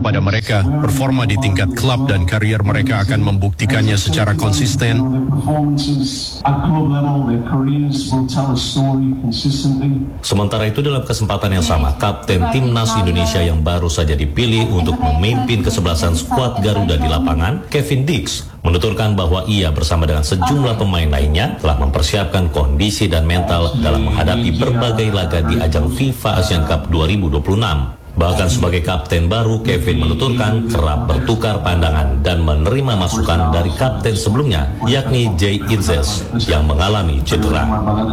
kepada mereka. Performa di tingkat klub dan karier mereka akan membuktikannya secara konsisten. Sementara itu dalam kesempatan yang sama, Kapten Timnas Indonesia yang baru saja dipilih untuk memimpin kesebelasan skuad Garuda di lapangan, Kevin Dix, menuturkan bahwa ia bersama dengan sejumlah pemain lainnya telah mempersiapkan kondisi dan mental dalam menghadapi berbagai laga di ajang FIFA Asian Cup 2026. Bahkan sebagai kapten baru, Kevin menuturkan kerap bertukar pandangan dan menerima masukan dari kapten sebelumnya, yakni Jay Irzes yang mengalami cedera.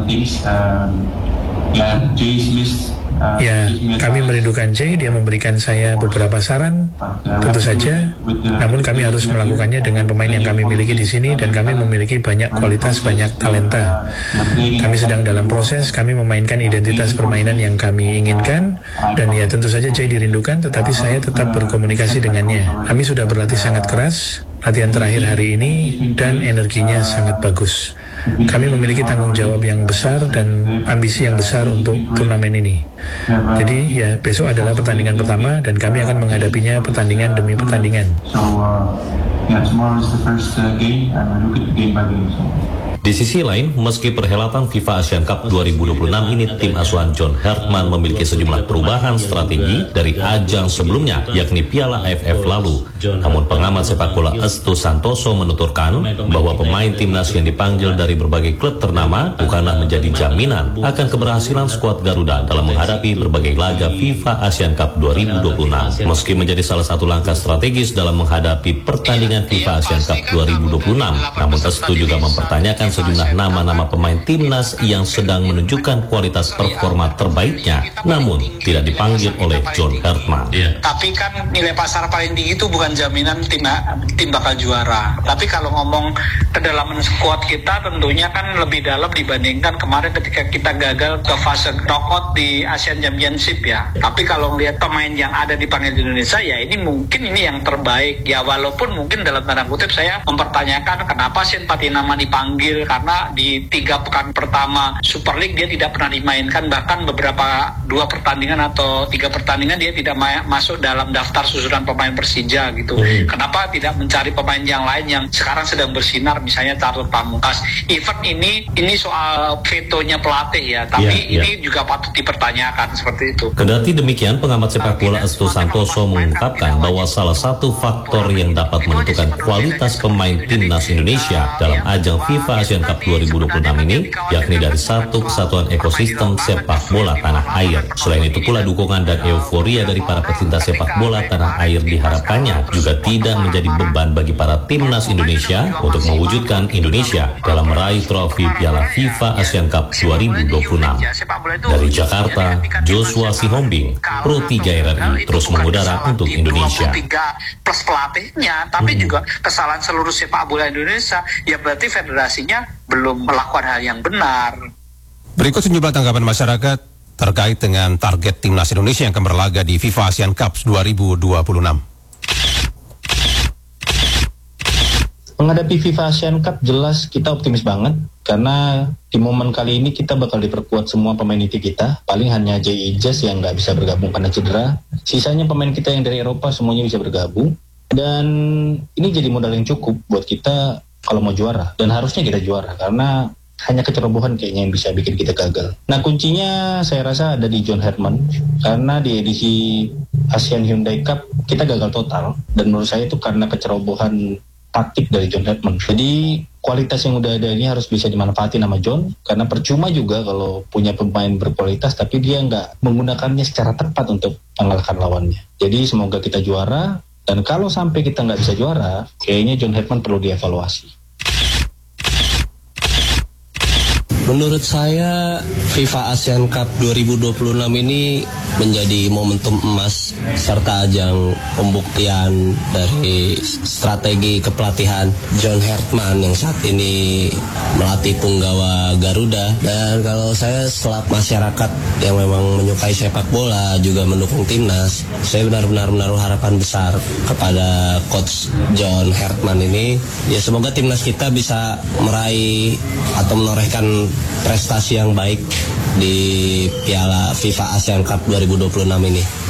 Ya, kami merindukan Jay, dia memberikan saya beberapa saran, tentu saja. Namun kami harus melakukannya dengan pemain yang kami miliki di sini dan kami memiliki banyak kualitas, banyak talenta. Kami sedang dalam proses, kami memainkan identitas permainan yang kami inginkan dan ya tentu saja Jay dirindukan, tetapi saya tetap berkomunikasi dengannya. Kami sudah berlatih sangat keras, latihan terakhir hari ini dan energinya sangat bagus. Kami memiliki tanggung jawab yang besar dan ambisi yang besar untuk turnamen ini. Jadi ya besok adalah pertandingan pertama dan kami akan menghadapinya pertandingan demi pertandingan. Tomorrow is the first game and we look at the game by game. Di sisi lain, meski perhelatan FIFA Asian Cup 2026 ini tim asuhan John Hartman memiliki sejumlah perubahan strategi dari ajang sebelumnya, yakni Piala AFF lalu. Namun pengamat sepak bola Estu Santoso menuturkan bahwa pemain timnas yang dipanggil dari berbagai klub ternama bukanlah menjadi jaminan akan keberhasilan skuad Garuda dalam menghadapi berbagai laga FIFA Asian Cup 2026. Meski menjadi salah satu langkah strategis dalam menghadapi pertandingan FIFA Asian Cup 2026, namun Estu juga mempertanyakan sejumlah nama-nama pemain timnas yang sedang menunjukkan kualitas performa terbaiknya, namun tidak dipanggil oleh John Hartman. Tapi kan nilai pasar paling tinggi itu bukan jaminan tim bakal juara. Tapi kalau ngomong kedalaman skuad kita tentunya kan lebih dalam dibandingkan kemarin ketika kita gagal ke fase knockout di Asian Championship ya. Tapi kalau lihat pemain yang ada dipanggil di Indonesia ya ini mungkin ini yang terbaik ya, walaupun mungkin dalam tanda kutip saya mempertanyakan kenapa Shane Patinama dipanggil, karena di 3 pekan pertama Super League dia tidak pernah dimainkan, bahkan beberapa 2 pertandingan atau 3 pertandingan dia tidak masuk dalam daftar susunan pemain Persija gitu. Kenapa tidak mencari pemain yang lain yang sekarang sedang bersinar, misalnya Tarut Pamungkas. Event ini soal vetonya pelatih ya, tapi ini juga patut dipertanyakan seperti itu. Kendati demikian, pengamat sepak bola Estu Santoso mengungkapkan bahwa salah satu faktor yang dapat menentukan kualitas pemain timnas Indonesia dalam ajang FIFA Asian Cup 2026 ini, yakni dari satu kesatuan ekosistem sepak bola tanah air. Selain itu pula dukungan dan euforia dari para pecinta sepak bola tanah air diharapkannya juga tidak menjadi beban bagi para timnas Indonesia untuk mewujudkan Indonesia dalam meraih trofi Piala FIFA Asian Cup 2026. Dari Jakarta, Joshua Sihombing, Pro 3 RRI terus mengudara untuk Indonesia. Plus pelatihnya, tapi juga kesalahan seluruh sepak bola Indonesia, ya berarti federasinya belum melakukan hal yang benar. Berikut sejumlah tanggapan masyarakat terkait dengan target timnas Indonesia yang akan berlaga di FIFA Asian Cup 2026. Menghadapi FIFA Asian Cup jelas kita optimis banget karena di momen kali ini kita bakal diperkuat semua pemain inti kita. Paling hanya Jay Irzes yang nggak bisa bergabung karena cedera. Sisanya pemain kita yang dari Eropa semuanya bisa bergabung. Dan ini jadi modal yang cukup buat kita kalau mau juara. Dan harusnya kita juara karena hanya kecerobohan kayaknya yang bisa bikin kita gagal. Nah kuncinya saya rasa ada di John Hartman karena di edisi Asian Hyundai Cup kita gagal total. Dan menurut saya itu karena kecerobohan taktik dari John Hartman. Jadi kualitas yang udah ada ini harus bisa dimanfaati sama John, karena percuma juga kalau punya pemain berkualitas tapi dia nggak menggunakannya secara tepat untuk mengalahkan lawannya. Jadi semoga kita juara, dan kalau sampai kita nggak bisa juara, kayaknya John Hartman perlu dievaluasi. Menurut saya FIFA Asian Cup 2026 ini menjadi momentum emas serta ajang pembuktian dari strategi kepelatihan John Hartman yang saat ini melatih punggawa Garuda. Dan kalau saya setelah masyarakat yang memang menyukai sepak bola juga mendukung timnas, saya benar-benar menaruh harapan besar kepada Coach John Hartman ini. Ya semoga timnas kita bisa meraih atau menorehkan prestasi yang baik di Piala FIFA Asian Cup 2026 ini.